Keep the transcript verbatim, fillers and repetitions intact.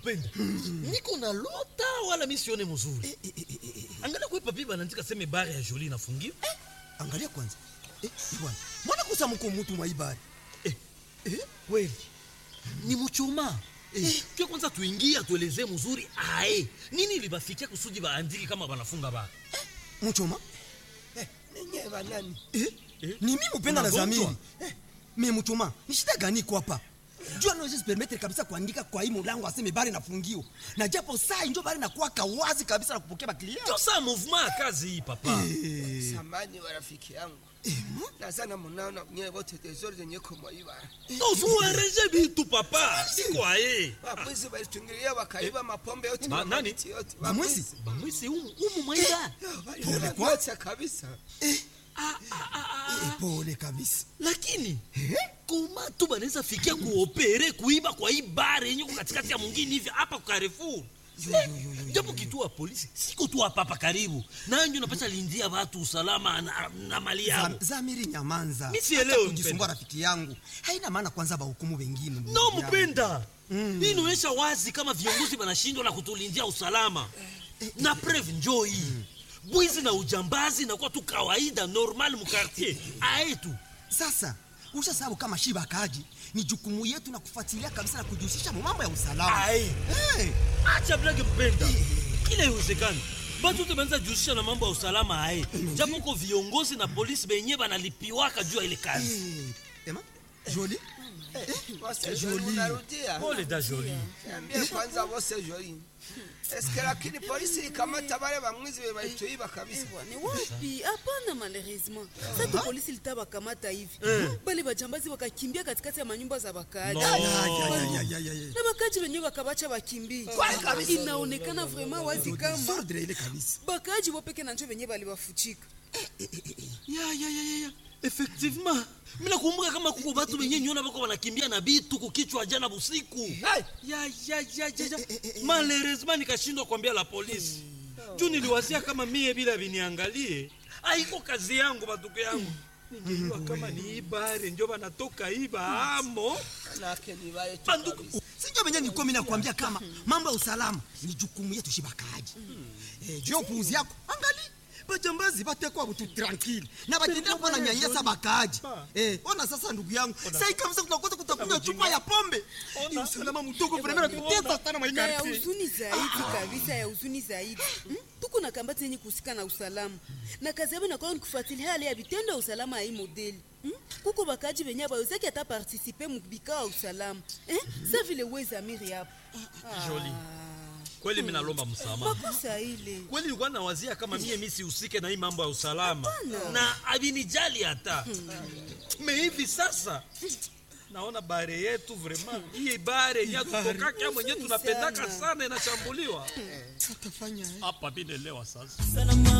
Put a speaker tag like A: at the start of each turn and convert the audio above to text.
A: Mupenda. Niko na lota wala misione mzuri.
B: Eh, eh, eh, eh, eh.
A: Angalia kwa papi banaandika sema bare ya Jolie inafungiwa.
B: Eh, angalia kwanza. Eh, bwana. Mbona kusa mko mtu mwaibari?
A: Eh, eh, kweli. Ni mchoma. Eh, kwa kwanza tuingie atuelezee mzuri ae. Nini libafikia kusudi baandiki kama banafunga bara?
B: Eh, mchoma?
C: Eh, ninyi banani?
B: Eh, eh, ni mimi Mupenda na Zamiri. Eh, mimi mchoma. Ni shida gani kwa hapa? Jua naweza permettre kabisa kuandika kwa hii mlango aseme bari nafungiwa. Na japo saa ndio bari nakuwa kawazi kabisa na kupokea baklia.
A: Ndio saa movement kazi hii papa.
C: Eh. Samani wa rafiki yangu. Eh, na sana mnaona nyewe wote tezori zenye kwa hiba.
A: Ndio zuareje bitu papa. Si kwa yeye.
C: Wapwizi walitungilia wakaiba mapombe yote
A: Ma, nani?
C: yote.
B: Bamwisi?
A: Bamwisi humu humu mwaida.
C: Pole kwa kabisa.
B: Eh,
A: Ah, ah, ah, ah.
B: eh, pole kabisa.
A: Lakini koma tu banaweza fikia kuopere kuiba kwa hii bare yenye katikati ya mwingine hivi hapa kwa Carrefour. Japo kituo ya polisi siko tu hapa hapa karibu. Nanyo napata lindia watu usalama na, na mali yao.
B: Zam, Zamiri nyamanza.
A: Mimi sielewi
B: kujisumbua rafiki yangu. Haina maana kwanza ba hukumu wengine.
A: No Mupenda. Mm. Hii inaonyesha wazi kama viongozi wanashindwa na kutulindia usalama. Na preuve njoo hii. Mm. Bwizi na ujambazi na kwa tu kawaida normal mu quartier. Aetu.
B: Sasa ushasabu kama shiba kaji ni jukumu yetu na kufuatilia kabisa na kujihusisha mambo ya usalama.
A: Ai.
B: Hey.
A: Acha blage Mpenda. Kile iwezekani. Batu tumeanza jihusisha na mambo ya usalama hai. Japo kwa viongozi na polisi benye banalipiwaka juu ya ile kazi.
B: Hey. Ema? Jolie?
C: Wose Jolie unarudia.
A: Pole da Jolie.
C: Niambie kwanza wose Jolie. Eske lakini polisi ikamata wale bamwizi walituiba kabisa.
D: Ni wapi? Hapana, malheureusement. Sasa polisi litaba kamata hivi. Bali bajambazi wakakimbia katikati ya manyumba za wakaaji. Na wakaaji wenyewe wakabacha wakimbie. Inaonekana vraiment wazi kama
B: Sordre ile kabisa.
D: bakaaji wapeke na njoo wenyewe baliwafuchika.
A: Ya ya ya ya. Effectivement. Mina kumbuka kama kuko batu benye nyona bako wanakimbia na bitu kukichwa jana busiku. Ya ya ya ya. Malheureusement nikashindwa kuambia la polisi. Juu niliwazia kama mie bila viniangalie. Haiko kazi yangu batuko yangu. Ningejua kama ni ibare ndio banatoka iba amo.
C: Nake ni wale tu
A: Banduku.
C: kabisa.
B: Sijua benye nilikuwa mimi nakwambia kama mambo ya usalama ni jukumu yetu shiba kaji. Eh, juu puuzi yako. Angali bajambazi batekwa butu tranquille na batendea kwa na nyanyasa bakaji. Eh, ona sasa ndugu yangu. Sasa kabisa tunakosa kutakunywa chupa ya pombe. Ni usalama mdogo vraiment tuteta sana
D: Na ya
B: maikarti.
D: huzuni zaidi kabisa, ya huzuni zaidi. Hmm? Tuko na kambati yenye kusika na usalama. Na kazi yabo inakuwa ni kufuatilia hali ya vitendo ya usalama ya hii modeli. Hmm? Kuko bakaji benye bawezaki hata participer mu bikao ya usalama. Eh? Sa vile weza miri hapo.
A: Jolie. Kweli mimi nalomba msamaha.
D: Makosa ile.
A: Kweli nilikuwa nawazia kama mie mimi sihusike na hii mambo ya usalama. Na avinijali hata. Me hivi sasa naona bare yetu vraiment hii bare ya kutoka kama mwenyewe tunapendaka sana inashambuliwa.
B: Tutafanya
A: Hapa binelewa sasa.